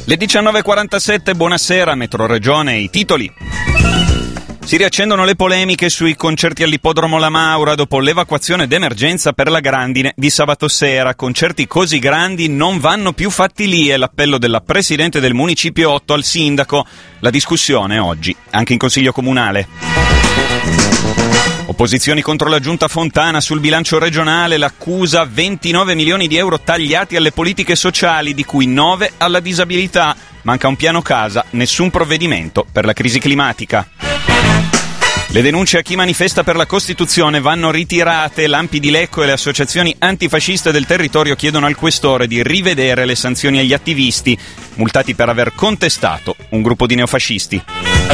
Le 19.47, buonasera, Metroregione, i titoli. Si riaccendono le polemiche sui concerti all'Ippodromo La Maura dopo l'evacuazione d'emergenza per la grandine di sabato sera. Concerti così grandi non vanno più fatti lì, è l'appello della Presidente del Municipio 8 al Sindaco. La discussione oggi, anche in Consiglio Comunale. Opposizioni contro la Giunta Fontana sul bilancio regionale, l'accusa 29 milioni di euro tagliati alle politiche sociali, di cui 9 alla disabilità. Manca un piano casa, nessun provvedimento per la crisi climatica. Le denunce a chi manifesta per la Costituzione vanno ritirate. L'Ampi di Lecco e le associazioni antifasciste del territorio chiedono al Questore di rivedere le sanzioni agli attivisti, multati per aver contestato un gruppo di neofascisti.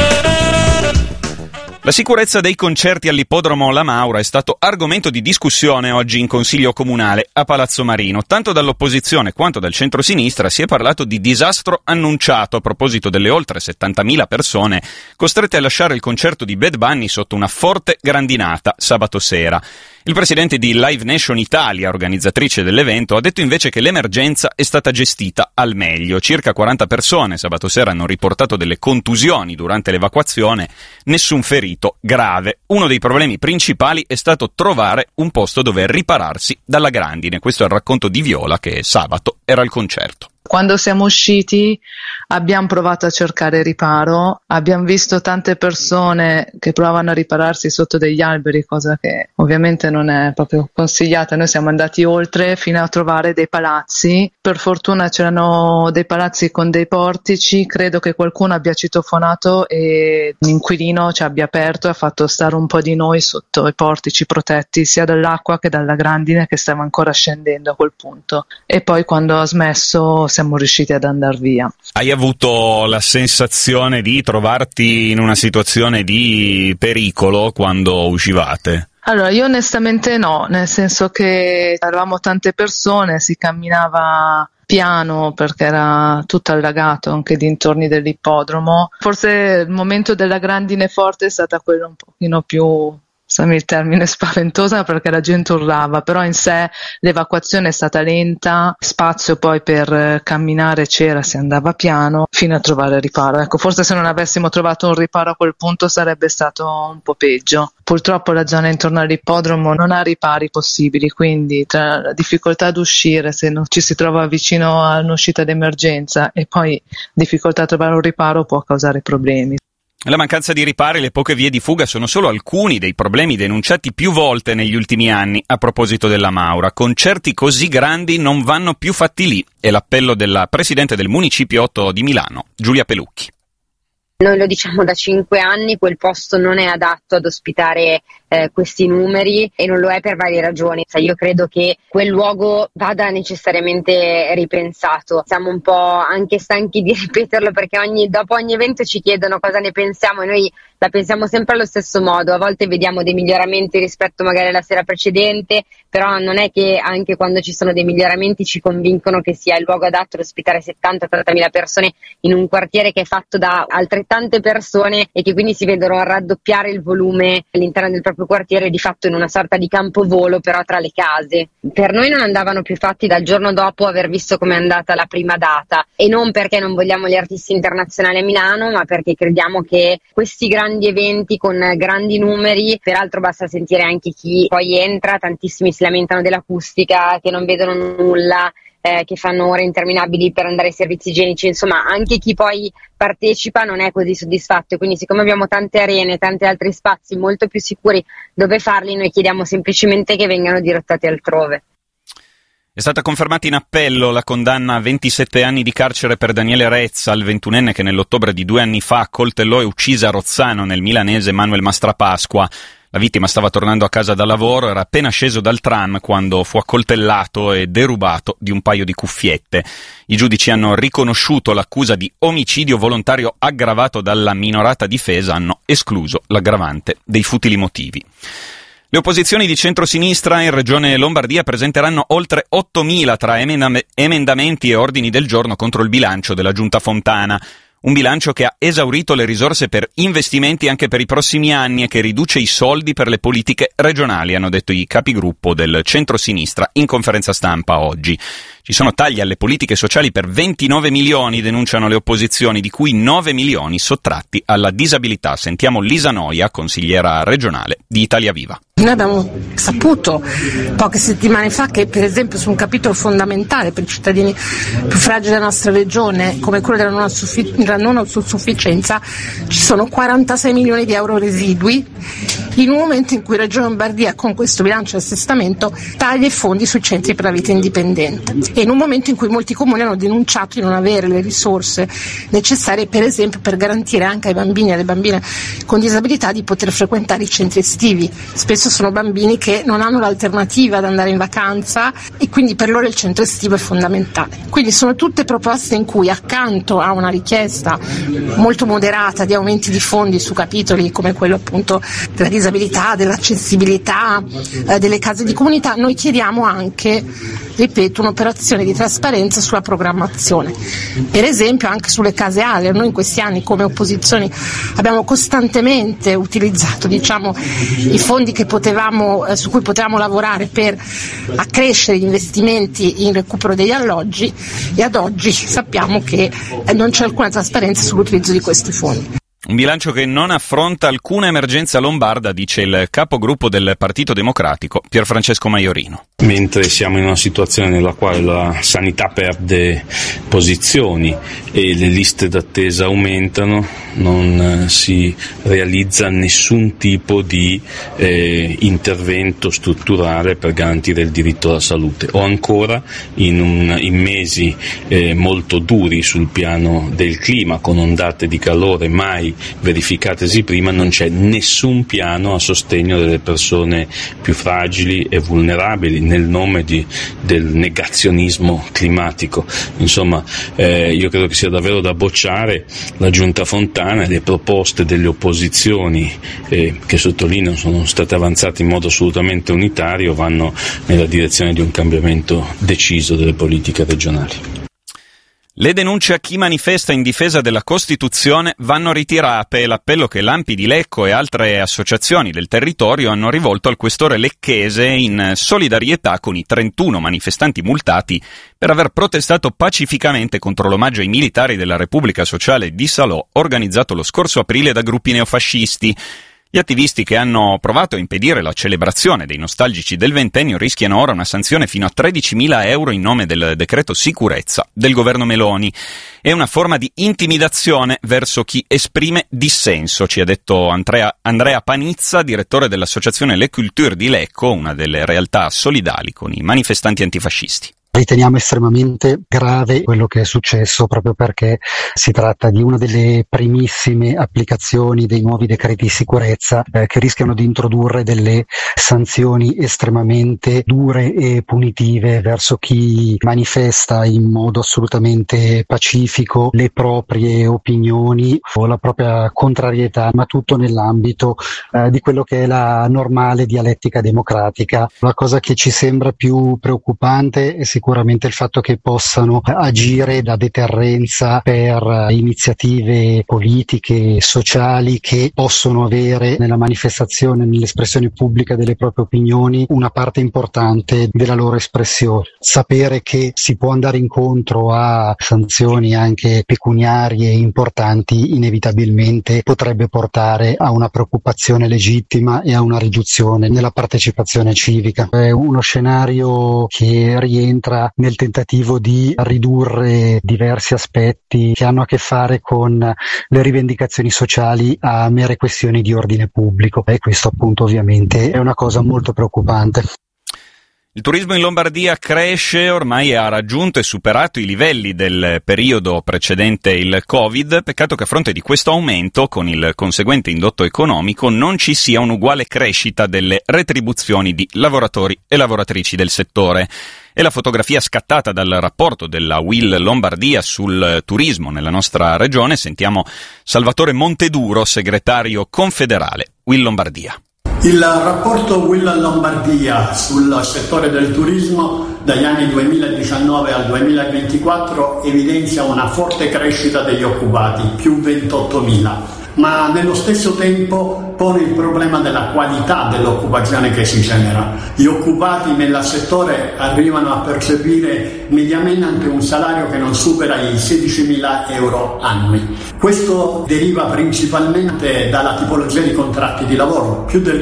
La sicurezza dei concerti all'Ippodromo La Maura è stato argomento di discussione oggi in Consiglio Comunale a Palazzo Marino. Tanto dall'opposizione quanto dal centro-sinistra si è parlato di disastro annunciato a proposito delle oltre 70.000 persone costrette a lasciare il concerto di Bad Bunny sotto una forte grandinata sabato sera. Il presidente di Live Nation Italia, organizzatrice dell'evento, ha detto invece che l'emergenza è stata gestita al meglio. Circa 40 persone sabato sera hanno riportato delle contusioni durante l'evacuazione, nessun ferito grave. Uno dei problemi principali è stato trovare un posto dove ripararsi dalla grandine. Questo è il racconto di Viola, che sabato era al concerto. Quando siamo usciti abbiamo provato a cercare riparo, abbiamo visto tante persone che provavano a ripararsi sotto degli alberi, cosa che ovviamente non è proprio consigliata. Noi siamo andati oltre fino a trovare dei palazzi, per fortuna c'erano dei palazzi con dei portici, credo che qualcuno abbia citofonato e un inquilino ci abbia aperto e ha fatto stare un po' di noi sotto i portici protetti sia dall'acqua che dalla grandine che stava ancora scendendo a quel punto, e poi quando ha smesso siamo riusciti ad andare via. Hai avuto la sensazione di trovarti in una situazione di pericolo quando uscivate? Allora, io onestamente no, nel senso che eravamo tante persone, si camminava piano perché era tutto allagato anche dintorni dell'ippodromo. Forse il momento della grandine forte è stata quello un pochino più, scusami il termine, spaventosa, perché la gente urlava, però in sé l'evacuazione è stata lenta, spazio poi per camminare c'era, si andava piano fino a trovare riparo. Ecco, forse se non avessimo trovato un riparo a quel punto sarebbe stato un po' peggio. Purtroppo la zona intorno all'ippodromo non ha ripari possibili, quindi tra la difficoltà ad uscire se non ci si trova vicino a un'uscita d'emergenza e poi difficoltà a trovare un riparo può causare problemi. La mancanza di ripari e le poche vie di fuga sono solo alcuni dei problemi denunciati più volte negli ultimi anni a proposito della Maura. Concerti così grandi non vanno più fatti lì, è l'appello della Presidente del Municipio 8 di Milano, Giulia Pelucchi. Noi lo diciamo da 5 anni, quel posto non è adatto ad ospitare questi numeri e non lo è per varie ragioni. Io credo che quel luogo vada necessariamente ripensato. Siamo un po' anche stanchi di ripeterlo perché dopo ogni evento ci chiedono cosa ne pensiamo e noi la pensiamo sempre allo stesso modo. A volte vediamo dei miglioramenti rispetto magari alla sera precedente, però non è che anche quando ci sono dei miglioramenti ci convincono che sia il luogo adatto ad ospitare 70-80.000 persone in un quartiere che è fatto da altrettante persone e che quindi si vedono raddoppiare il volume all'interno del proprio quartiere, di fatto in una sorta di campovolo però tra le case. Per noi non andavano più fatti dal giorno dopo aver visto com'è andata la prima data, e non perché non vogliamo gli artisti internazionali a Milano, ma perché crediamo che questi grandi eventi con grandi numeri, peraltro basta sentire anche chi poi entra, tantissimi si lamentano dell'acustica, che non vedono nulla, che fanno ore interminabili per andare ai servizi igienici, insomma anche chi poi partecipa non è così soddisfatto, e quindi siccome abbiamo tante arene, tanti altri spazi molto più sicuri dove farli, noi chiediamo semplicemente che vengano dirottati altrove. È stata confermata in appello la condanna a 27 anni di carcere per Daniele Rezza, il 21enne che nell'ottobre di 2 anni fa accoltellò e uccise a Rozzano, nel milanese, Manuel Mastrapasqua. La vittima stava tornando a casa da lavoro, era appena sceso dal tram quando fu accoltellato e derubato di un paio di cuffiette. I giudici hanno riconosciuto l'accusa di omicidio volontario aggravato dalla minorata difesa, hanno escluso l'aggravante dei futili motivi. Le opposizioni di centrosinistra in Regione Lombardia presenteranno oltre 8.000 tra emendamenti e ordini del giorno contro il bilancio della Giunta Fontana. Un bilancio che ha esaurito le risorse per investimenti anche per i prossimi anni e che riduce i soldi per le politiche regionali, hanno detto i capigruppo del centro-sinistra in conferenza stampa oggi. Ci sono tagli alle politiche sociali per 29 milioni, denunciano le opposizioni, di cui 9 milioni sottratti alla disabilità. Sentiamo Lisa Noia, consigliera regionale di Italia Viva. Noi abbiamo saputo poche settimane fa che, per esempio, su un capitolo fondamentale per i cittadini più fragili della nostra regione, come quello della non autosufficienza, ci sono 46 milioni di euro residui, in un momento in cui Regione Lombardia, con questo bilancio di assestamento, taglia i fondi sui centri per la vita indipendente, e in un momento in cui molti comuni hanno denunciato di non avere le risorse necessarie, per esempio, per garantire anche ai bambini e alle bambine con disabilità di poter frequentare i centri estivi. Spesso sono bambini che non hanno l'alternativa ad andare in vacanza e quindi per loro il centro estivo è fondamentale. Quindi sono tutte proposte in cui, accanto a una richiesta molto moderata di aumenti di fondi su capitoli come quello appunto della disabilità, dell'accessibilità, delle case di comunità, noi chiediamo anche, ripeto, un'operazione di trasparenza sulla programmazione. Per esempio anche sulle case ALER, noi in questi anni come opposizioni abbiamo costantemente utilizzato i fondi su cui potevamo lavorare per accrescere gli investimenti in recupero degli alloggi, e ad oggi sappiamo che non c'è alcuna trasparenza sull'utilizzo di questi fondi. Un bilancio che non affronta alcuna emergenza lombarda, dice il capogruppo del Partito Democratico, Pierfrancesco Maiorino. Mentre siamo in una situazione nella quale la sanità perde posizioni e le liste d'attesa aumentano, non si realizza nessun tipo di intervento strutturale per garantire il diritto alla salute. O ancora in mesi molto duri sul piano del clima, con ondate di calore mai verificatesi prima, non c'è nessun piano a sostegno delle persone più fragili e vulnerabili nel nome del negazionismo climatico. Insomma, io credo che sia davvero da bocciare la Giunta Fontana e le proposte delle opposizioni che sottolineo sono state avanzate in modo assolutamente unitario, vanno nella direzione di un cambiamento deciso delle politiche regionali. Le denunce a chi manifesta in difesa della Costituzione vanno ritirate. L'appello che l'ANPI di Lecco e altre associazioni del territorio hanno rivolto al questore lecchese in solidarietà con i 31 manifestanti multati per aver protestato pacificamente contro l'omaggio ai militari della Repubblica Sociale di Salò organizzato lo scorso aprile da gruppi neofascisti. Gli attivisti che hanno provato a impedire la celebrazione dei nostalgici del ventennio rischiano ora una sanzione fino a 13.000 euro in nome del decreto sicurezza del governo Meloni. È una forma di intimidazione verso chi esprime dissenso, ci ha detto Andrea Panizza, direttore dell'associazione Le Culture di Lecco, una delle realtà solidali con i manifestanti antifascisti. Riteniamo estremamente grave quello che è successo, proprio perché si tratta di una delle primissime applicazioni dei nuovi decreti di sicurezza che rischiano di introdurre delle sanzioni estremamente dure e punitive verso chi manifesta in modo assolutamente pacifico le proprie opinioni o la propria contrarietà, ma tutto nell'ambito di quello che è la normale dialettica democratica. La cosa che ci sembra più preoccupante è sicuramente il fatto che possano agire da deterrenza per iniziative politiche e sociali che possono avere nella manifestazione, nell'espressione pubblica delle proprie opinioni, una parte importante della loro espressione. Sapere che si può andare incontro a sanzioni anche pecuniarie importanti inevitabilmente potrebbe portare a una preoccupazione legittima e a una riduzione nella partecipazione civica. È uno scenario che rientra nel tentativo di ridurre diversi aspetti che hanno a che fare con le rivendicazioni sociali a mere questioni di ordine pubblico, e questo appunto ovviamente è una cosa molto preoccupante. Il turismo in Lombardia cresce, ormai ha raggiunto e superato i livelli del periodo precedente il Covid, peccato che a fronte di questo aumento, con il conseguente indotto economico, non ci sia un'uguale crescita delle retribuzioni di lavoratori e lavoratrici del settore. È la fotografia scattata dal rapporto della UIL Lombardia sul turismo nella nostra regione. Sentiamo Salvatore Monteduro, segretario confederale UIL Lombardia. Il rapporto Will Lombardia sul settore del turismo dagli anni 2019 al 2024 evidenzia una forte crescita degli occupati, più 28.000. Ma nello stesso tempo pone il problema della qualità dell'occupazione che si genera. Gli occupati nel settore arrivano a percepire mediamente un salario che non supera i 16.000 euro annui. Questo deriva principalmente dalla tipologia di contratti di lavoro. Più del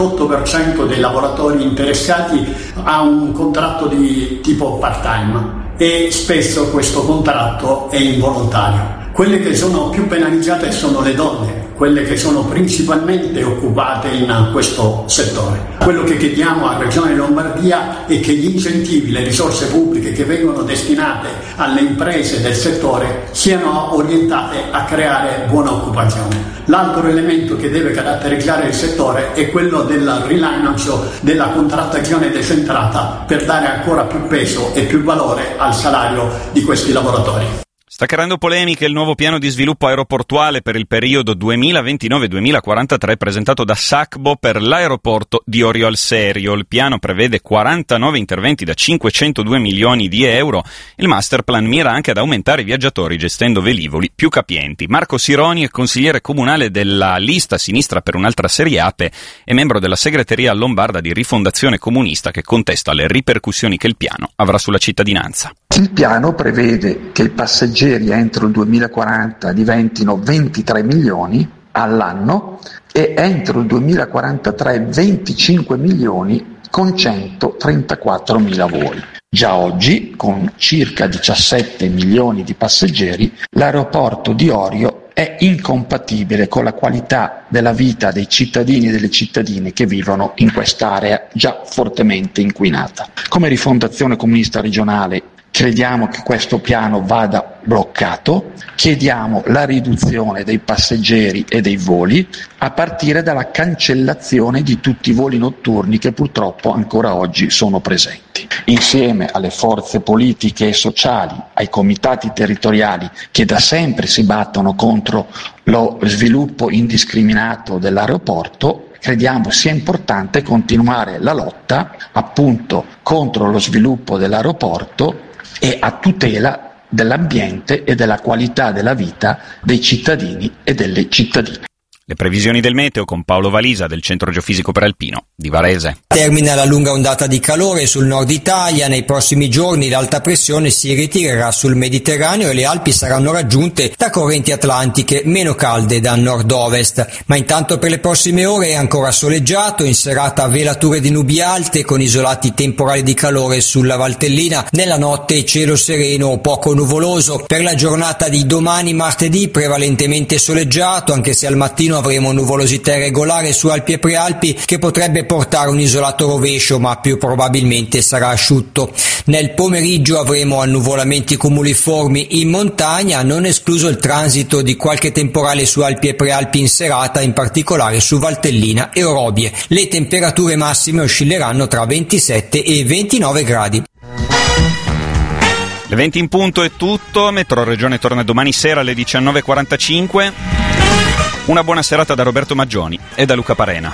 48% dei lavoratori interessati ha un contratto di tipo part-time e spesso questo contratto è involontario. Quelle che sono più penalizzate sono le donne, quelle che sono principalmente occupate in questo settore. Quello che chiediamo a Regione Lombardia è che gli incentivi, le risorse pubbliche che vengono destinate alle imprese del settore siano orientate a creare buona occupazione. L'altro elemento che deve caratterizzare il settore è quello del rilancio della contrattazione decentrata per dare ancora più peso e più valore al salario di questi lavoratori. Sta creando polemiche il nuovo piano di sviluppo aeroportuale per il periodo 2029-2043 presentato da Sacbo per l'aeroporto di Orio al Serio. Il piano prevede 49 interventi da 502 milioni di euro. Il masterplan mira anche ad aumentare i viaggiatori gestendo velivoli più capienti. Marco Sironi è consigliere comunale della lista Sinistra per un'altra Seriape e membro della segreteria lombarda di Rifondazione Comunista, che contesta le ripercussioni che il piano avrà sulla cittadinanza. Il piano prevede che i passeggeri entro il 2040 diventino 23 milioni all'anno e entro il 2043 25 milioni con 134 mila voli. Già oggi, con circa 17 milioni di passeggeri, l'aeroporto di Orio è incompatibile con la qualità della vita dei cittadini e delle cittadine che vivono in quest'area già fortemente inquinata. Come Rifondazione Comunista Regionale crediamo che questo piano vada bloccato, chiediamo la riduzione dei passeggeri e dei voli a partire dalla cancellazione di tutti i voli notturni che purtroppo ancora oggi sono presenti. Insieme alle forze politiche e sociali, ai comitati territoriali che da sempre si battono contro lo sviluppo indiscriminato dell'aeroporto, crediamo sia importante continuare la lotta appunto contro lo sviluppo dell'aeroporto e a tutela dell'ambiente e della qualità della vita dei cittadini e delle cittadine. Le previsioni del meteo con Paolo Valisa del Centro Geofisico Peralpino di Varese. Termina la lunga ondata di calore sul nord Italia. Nei prossimi giorni l'alta pressione si ritirerà sul Mediterraneo e le Alpi saranno raggiunte da correnti atlantiche meno calde da nord-ovest. Ma intanto per le prossime ore è ancora soleggiato, in serata velature di nubi alte con isolati temporali di calore sulla Valtellina. Nella notte cielo sereno o poco nuvoloso. Per la giornata di domani martedì prevalentemente soleggiato, anche se al mattino avremo nuvolosità irregolare su Alpi e Prealpi che potrebbe portare un isolato rovescio, ma più probabilmente sarà asciutto. Nel pomeriggio avremo annuvolamenti cumuliformi in montagna, non escluso il transito di qualche temporale su Alpi e Prealpi in serata, in particolare su Valtellina e Orobie. Le temperature massime oscilleranno tra 27 e 29 gradi. Le 20 in punto è tutto. Metro Regione torna domani sera alle 19.45. Una buona serata da Roberto Maggioni e da Luca Parena.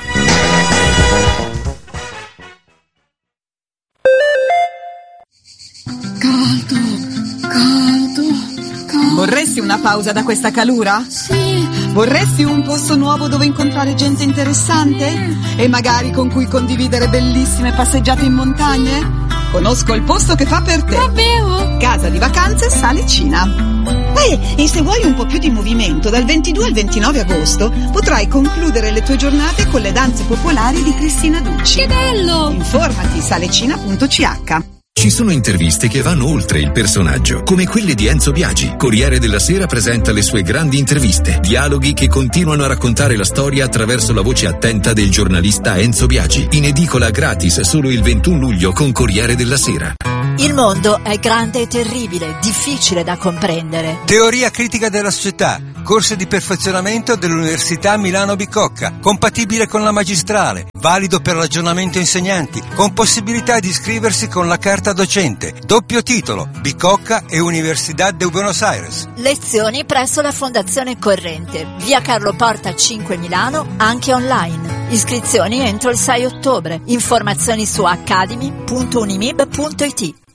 Caldo. Vorresti una pausa da questa calura? Sì. Vorresti un posto nuovo dove incontrare gente interessante? E magari con cui condividere bellissime passeggiate in montagne? Conosco il posto che fa per te. Davvero? Casa di vacanze Salicina. E se vuoi un po' più di movimento, dal 22 al 29 agosto potrai concludere le tue giornate con le danze popolari di Cristina Ducci. Che bello! Informati salecina.ch. Ci sono interviste che vanno oltre il personaggio, come quelle di Enzo Biagi. Corriere della Sera presenta le sue grandi interviste, dialoghi che continuano a raccontare la storia attraverso la voce attenta del giornalista Enzo Biagi. In edicola gratis solo il 21 luglio con Corriere della Sera. Il mondo è grande e terribile, difficile da comprendere. Teoria critica della società, corso di perfezionamento dell'Università Milano Bicocca, compatibile con la magistrale, valido per l'aggiornamento insegnanti, con possibilità di iscriversi con la carta docente, doppio titolo, Bicocca e Universidad de Buenos Aires. Lezioni presso la Fondazione Corrente, via Carlo Porta 5 Milano, anche online. Iscrizioni entro il 6 ottobre. Informazioni su academy.unimib.it.